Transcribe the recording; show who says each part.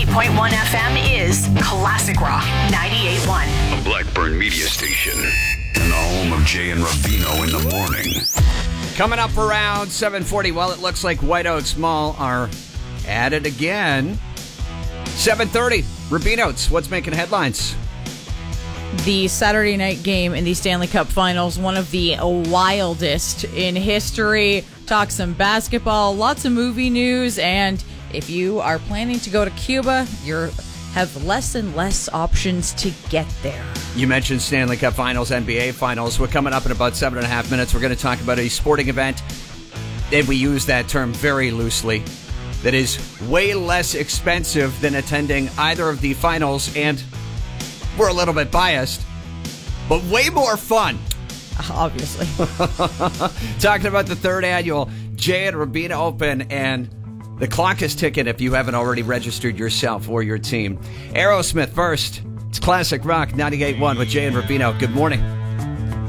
Speaker 1: 98.1 FM is Classic Rock 98.1.
Speaker 2: A Blackburn media station. And the home of Jay and Ravino in the morning.
Speaker 3: Coming up around 7:40, well, it looks like White Oaks Mall are at it again. 7:30, Rubino's, what's making headlines?
Speaker 4: The Saturday night game in the Stanley Cup Finals, one of the wildest in history. Talk some basketball, lots of movie news, and if you are planning to go to Cuba, you have less and less options to get there.
Speaker 3: You mentioned Stanley Cup Finals, NBA Finals. We're coming up in about 7.5 minutes. We're going to talk about a sporting event, and we use that term very loosely, that is way less expensive than attending either of the finals, and we're a little bit biased, but way more fun.
Speaker 4: Obviously.
Speaker 3: Talking about the third annual Jay and Ravino Open, and the clock is ticking if you haven't already registered yourself or your team. Aerosmith first. It's Classic Rock 98.1 with Jay and Ravino. Good morning.